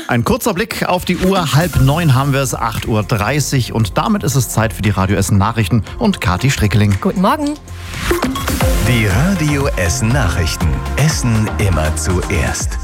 Ein kurzer Blick auf die Uhr. 8:30 haben wir es, 8:30 Uhr. Und damit ist es Zeit für die Radio Essen Nachrichten und Kathi Strickeling. Guten Morgen. Die Radio Essen Nachrichten. Essen immer zuerst.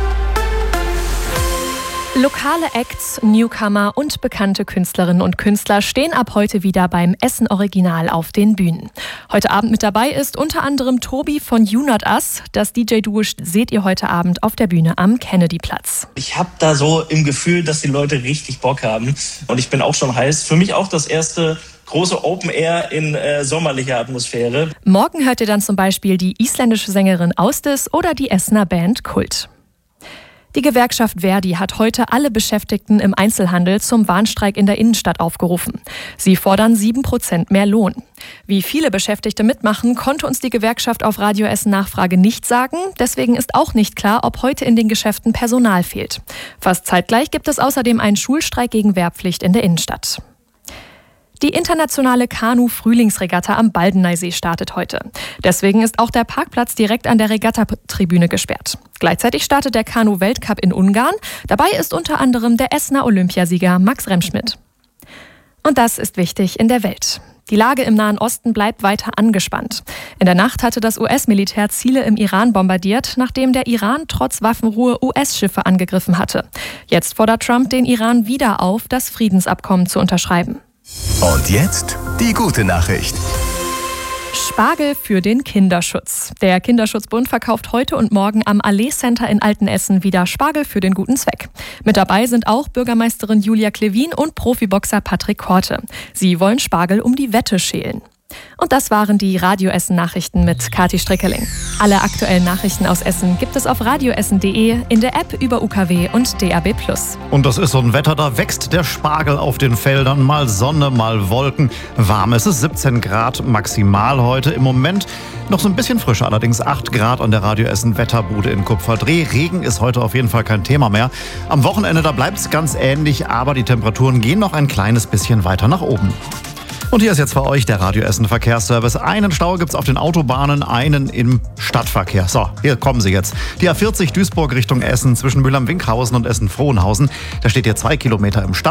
Lokale Acts, Newcomer und bekannte Künstlerinnen und Künstler stehen ab heute wieder beim Essen Original auf den Bühnen. Heute Abend mit dabei ist unter anderem Tobi von You Not Us. Das DJ-Duo seht ihr heute Abend auf der Bühne am Kennedy-Platz. Ich habe da so im Gefühl, dass die Leute richtig Bock haben. Und ich bin auch schon heiß. Für mich auch das erste große Open Air in sommerlicher Atmosphäre. Morgen hört ihr dann zum Beispiel die isländische Sängerin Austis oder die Essener Band Kult. Die Gewerkschaft Verdi hat heute alle Beschäftigten im Einzelhandel zum Warnstreik in der Innenstadt aufgerufen. Sie fordern 7% mehr Lohn. Wie viele Beschäftigte mitmachen, konnte uns die Gewerkschaft auf Radio Essen Nachfrage nicht sagen. Deswegen ist auch nicht klar, ob heute in den Geschäften Personal fehlt. Fast zeitgleich gibt es außerdem einen Schulstreik gegen Wehrpflicht in der Innenstadt. Die internationale Kanu-Frühlingsregatta am Baldeneysee startet heute. Deswegen ist auch der Parkplatz direkt an der Regattatribüne gesperrt. Gleichzeitig startet der Kanu-Weltcup in Ungarn. Dabei ist unter anderem der Essener Olympiasieger Max Remschmidt. Und das ist wichtig in der Welt. Die Lage im Nahen Osten bleibt weiter angespannt. In der Nacht hatte das US-Militär Ziele im Iran bombardiert, nachdem der Iran trotz Waffenruhe US-Schiffe angegriffen hatte. Jetzt fordert Trump den Iran wieder auf, das Friedensabkommen zu unterschreiben. Und jetzt die gute Nachricht. Spargel für den Kinderschutz. Der Kinderschutzbund verkauft heute und morgen am Allee Center in Altenessen wieder Spargel für den guten Zweck. Mit dabei sind auch Bürgermeisterin Julia Klevin und Profiboxer Patrick Korte. Sie wollen Spargel um die Wette schälen. Und das waren die Radio Essen Nachrichten mit Kathi Strickeling. Alle aktuellen Nachrichten aus Essen gibt es auf radioessen.de, in der App über UKW und DAB+. Und das ist so ein Wetter, da wächst der Spargel auf den Feldern. Mal Sonne, mal Wolken. Warm, es ist 17 Grad maximal heute. Im Moment noch so ein bisschen frischer, allerdings 8 Grad an der Radio Essen Wetterbude in Kupferdreh. Regen ist heute auf jeden Fall kein Thema mehr. Am Wochenende, da bleibt es ganz ähnlich, aber die Temperaturen gehen noch ein kleines bisschen weiter nach oben. Und hier ist jetzt für euch der Radio Essen Verkehrsservice. Einen Stau gibt's auf den Autobahnen, einen im Stadtverkehr. So, hier kommen sie jetzt. Die A40 Duisburg Richtung Essen zwischen Mülheim-Winkhausen und Essen-Frohnhausen. Da steht ihr 2 Kilometer im Stau.